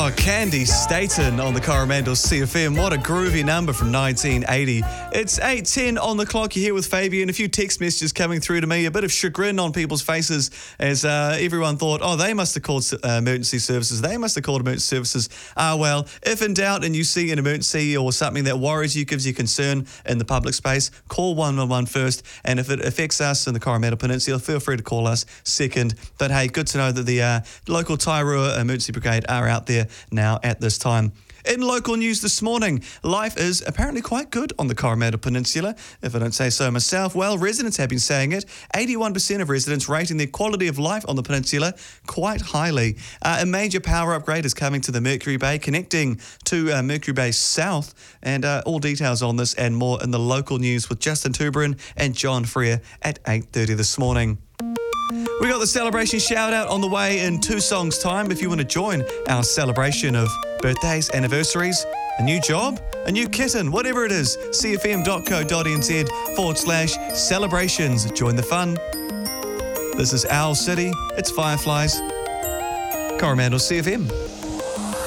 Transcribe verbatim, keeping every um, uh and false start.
Oh, Candy Staten on the Coromandel C F M. What a groovy number from nineteen eighty. It's eight ten on the clock. You're here with Fabian. A few text messages coming through to me. A bit of chagrin on people's faces as uh, everyone thought, oh, they must have called uh, emergency services. They must have called emergency services. Ah, well, if in doubt and you see an emergency or something that worries you, gives you concern in the public space, call one one one first. And if it affects us in the Coromandel Peninsula, feel free to call us second. But hey, good to know that the uh, local Tairua Emergency Brigade are out there now at this time. In local news this morning, life is apparently quite good on the Coromandel Peninsula. If I don't say so myself, well, residents have been saying it. eighty-one percent of residents rating their quality of life on the peninsula quite highly. Uh, a major power upgrade is coming to the Mercury Bay, connecting to uh, Mercury Bay South. And uh, all details on this and more in the local news with Justin Tuberin and John Freer at eight thirty this morning. We got the celebration shout out on the way in two songs' time. If you want to join our celebration of birthdays, anniversaries, a new job, a new kitten, whatever it is, cfm.co.nz forward slash celebrations. Join the fun. This is Owl City. It's Fireflies. Coromandel C F M.